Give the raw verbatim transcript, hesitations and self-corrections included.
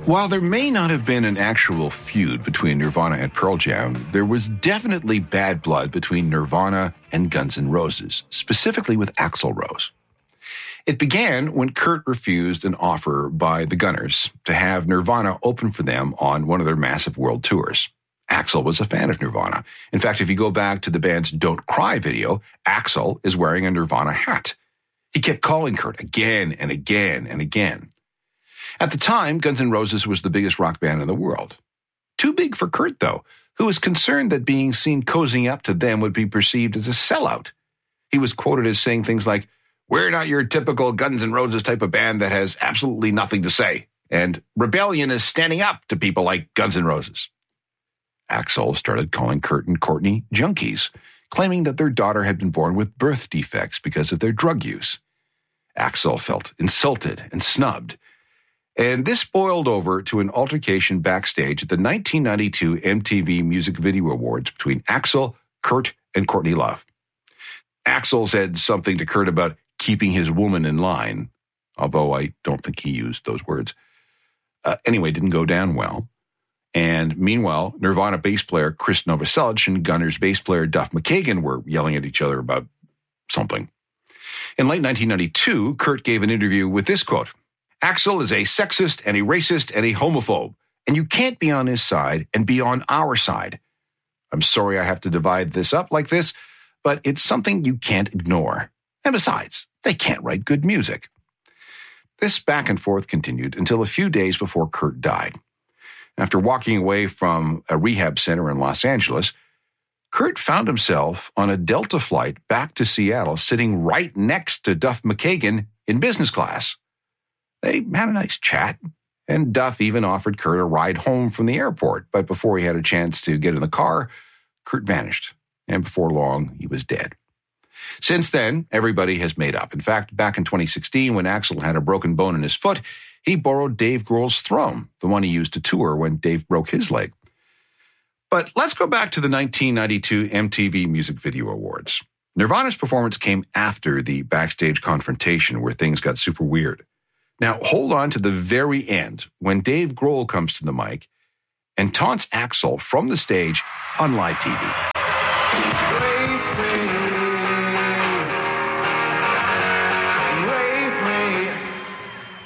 While there may not have been an actual feud between Nirvana and Pearl Jam, there was definitely bad blood between Nirvana and Guns N' Roses, specifically with Axl Rose. It began when Kurt refused an offer by the Gunners to have Nirvana open for them on one of their massive world tours. Axl was a fan of Nirvana. In fact, if you go back to the band's Don't Cry video, Axl is wearing a Nirvana hat. He kept calling Kurt again and again and again. At the time, Guns N' Roses was the biggest rock band in the world. Too big for Kurt, though, who was concerned that being seen cozying up to them would be perceived as a sellout. He was quoted as saying things like, "We're not your typical Guns N' Roses type of band that has absolutely nothing to say, and rebellion is standing up to people like Guns N' Roses." Axl started calling Kurt and Courtney junkies, claiming that their daughter had been born with birth defects because of their drug use. Axl felt insulted and snubbed, and this boiled over to an altercation backstage at the nineteen ninety-two M T V Music Video Awards between Axl, Kurt, and Courtney Love. Axl said something to Kurt about keeping his woman in line, although I don't think he used those words. Uh, anyway, it didn't go down well. And meanwhile, Nirvana bass player Chris Novoselic and Gunners bass player Duff McKagan were yelling at each other about something. In late nineteen ninety-two, Kurt gave an interview with this quote, "Axl is a sexist and a racist and a homophobe, and you can't be on his side and be on our side. I'm sorry I have to divide this up like this, but it's something you can't ignore. And besides, they can't write good music." This back and forth continued until a few days before Kurt died. After walking away from a rehab center in Los Angeles, Kurt found himself on a Delta flight back to Seattle, sitting right next to Duff McKagan in business class. They had a nice chat, and Duff even offered Kurt a ride home from the airport, but before he had a chance to get in the car, Kurt vanished, and before long, he was dead. Since then, everybody has made up. In fact, back in twenty sixteen, when Axl had a broken bone in his foot, he borrowed Dave Grohl's Throne, the one he used to tour when Dave broke his leg. But let's go back to the nineteen ninety-two M T V Music Video Awards. Nirvana's performance came after the backstage confrontation where things got super weird. Now, hold on to the very end when Dave Grohl comes to the mic and taunts Axl from the stage on live T V.